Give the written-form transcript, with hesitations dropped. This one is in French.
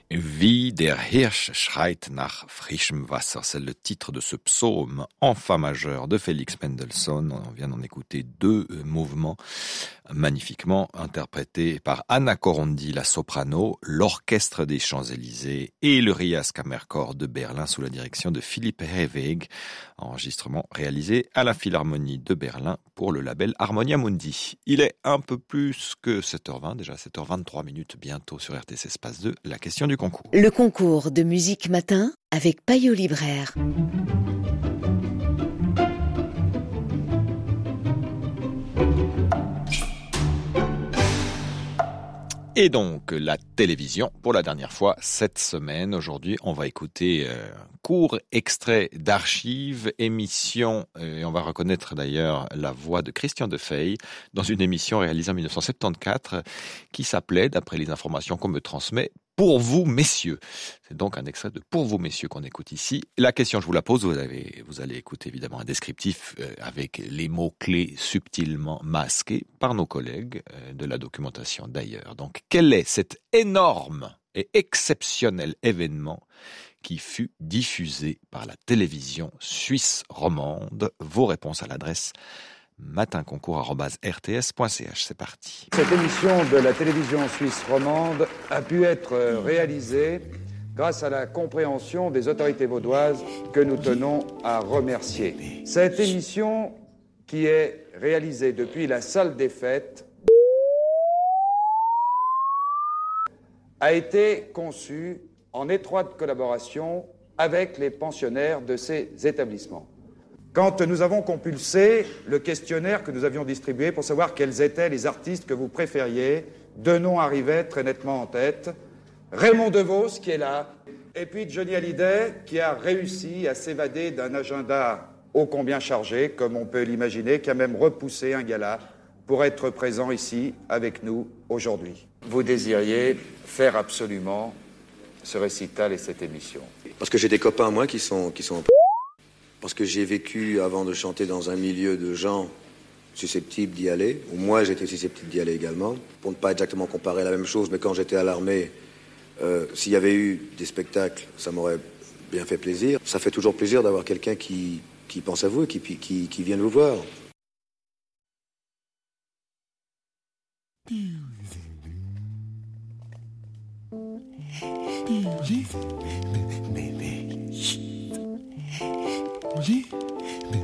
Wie der Hirsch schreit nach frischem Wasser, c'est le titre de ce psaume en fa majeur de Félix Mendelssohn. On vient d'en écouter deux mouvements magnifiquement interprétés par Anna Corondi, la soprano, l'Orchestre des Champs-Élysées et le Rias Kammerchor de Berlin sous la direction de Philipp Herweg. Enregistrement réalisé à la Philharmonie de Berlin pour le label Harmonia Mundi. Il est un peu plus que 7h20, déjà 7h23 minutes bientôt sur RTC Espace 2, la question du concours. Le concours de musique matin avec Payot Libraire. Et donc, la télévision, pour la dernière fois cette semaine. Aujourd'hui, on va écouter un court extrait d'archives, émission, et on va reconnaître d'ailleurs la voix de Christian Defey dans une émission réalisée en 1974 qui s'appelait, d'après les informations qu'on me transmet, Pour vous, messieurs. C'est donc un extrait de Pour vous, messieurs qu'on écoute ici. La question, je vous la pose, vous allez écouter évidemment un descriptif avec les mots-clés subtilement masqués par nos collègues de la documentation d'ailleurs. Donc, quel est cet énorme et exceptionnel événement qui fut diffusé par la télévision suisse romande? Vos réponses à l'adresse matinconcours@rts.ch. C'est parti. Cette émission de la télévision suisse romande a pu être réalisée grâce à la compréhension des autorités vaudoises que nous tenons à remercier. Cette émission, qui est réalisée depuis la salle des fêtes, a été conçue en étroite collaboration avec les pensionnaires de ces établissements. Quand nous avons compulsé le questionnaire que nous avions distribué pour savoir quels étaient les artistes que vous préfériez, deux noms arrivaient très nettement en tête. Raymond DeVos, qui est là, et puis Johnny Hallyday, qui a réussi à s'évader d'un agenda ô combien chargé, comme on peut l'imaginer, qui a même repoussé un gala pour être présent ici avec nous aujourd'hui. Vous désiriez faire absolument ce récital et cette émission. Parce que j'ai des copains, moi, qui sont parce que j'ai vécu, avant de chanter, dans un milieu de gens susceptibles d'y aller, où moi j'étais susceptible d'y aller également, pour ne pas exactement comparer la même chose, mais quand j'étais à l'armée, s'il y avait eu des spectacles, ça m'aurait bien fait plaisir. Ça fait toujours plaisir d'avoir quelqu'un qui pense à vous et qui vient vous voir.